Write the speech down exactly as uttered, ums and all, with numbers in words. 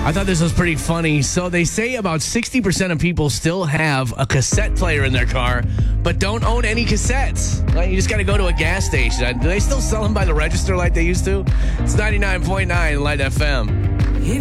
I thought this was pretty funny. So they say about sixty percent of people still have a cassette player in their car, but don't own any cassettes. Like, you just got to go to a gas station. Do they still sell them by the register like they used to? It's ninety-nine point nine Light F M.